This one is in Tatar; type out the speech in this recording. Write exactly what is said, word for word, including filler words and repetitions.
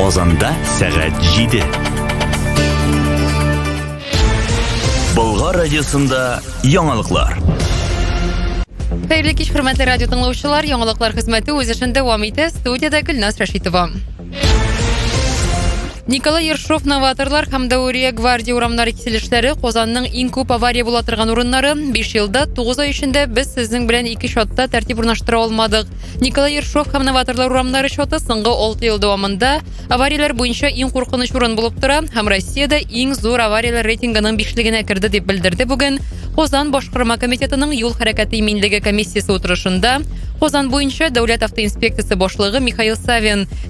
Казанда сәгать җиде. Болгар радиосында яңалыклар. Хәерле кич, хөрмәтле радио тыңлаучылар, яңалыклар хезмәте үз эшен дәвам итә. Студиядә Гөлназ Рәшитова. Николай Ершов новаторлар һәм Даурия гвардия урамнары киселешләре Казанның иң күп авария була торган урыннары. биш елда тугыз ай эчендә без сезнең белән ике шотта тәртип урнаштыра алмадык. Николай Ершов һәм новаторлар урамнары шоты соңгы алты ел дәвамында аварияләр буенча иң куркыныч урын булып тора һәм Россиядә иң зур аварияләр рейтингының бишлегенә керде дип белдерде бүген Казан башкарма комитетының юл хәрәкәте иминлеге комиссиясе утырышында. Казан буенча дәүләт автоинспекциясе башлыгы Михаил Савин